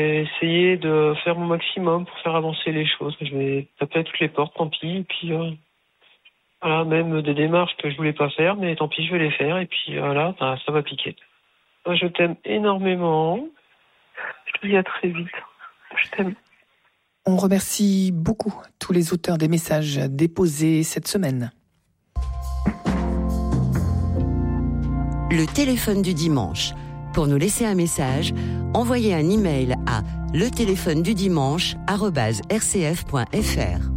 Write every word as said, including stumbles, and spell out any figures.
vais essayer de faire mon maximum pour faire avancer les choses. Je vais taper à toutes les portes, tant pis. Et puis, euh, voilà, même des démarches que je voulais pas faire, mais tant pis, je vais les faire. Et puis, voilà, bah, ça va piquer. Moi, je t'aime énormément. Je te dis à très vite. Je t'aime. On remercie beaucoup tous les auteurs des messages déposés cette semaine. Le téléphone du dimanche. Pour nous laisser un message, envoyez un email à le téléphone du dimanche arobase r c f point f r.